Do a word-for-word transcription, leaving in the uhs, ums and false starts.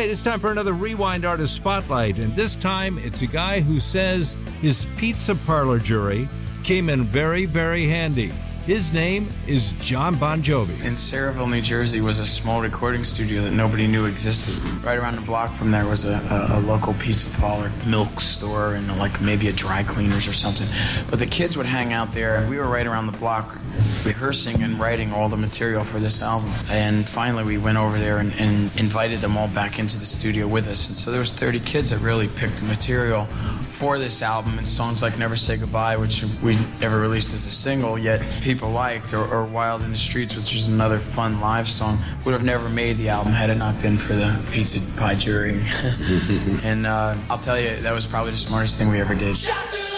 right, it's time for another Rewind Artist Spotlight, and this time it's a guy who says his pizza parlor jury came in very, very handy. His name is Jon Bon Jovi. In Saraville, New Jersey was a small recording studio that nobody knew existed. Right around the block from there was a, a, a local pizza parlor, milk store, and like maybe a dry cleaners or something. But the kids would hang out there, and we were right around the block rehearsing and writing all the material for this album. And finally we went over there and, and invited them all back into the studio with us. And so there was thirty kids that really picked the material for this album, and songs like Never Say Goodbye, which we never released as a single, yet people liked, or, or Wild in the Streets, which is another fun live song, would have never made the album had it not been for the pizza pie jury. And uh, I'll tell you, that was probably the smartest thing we ever did.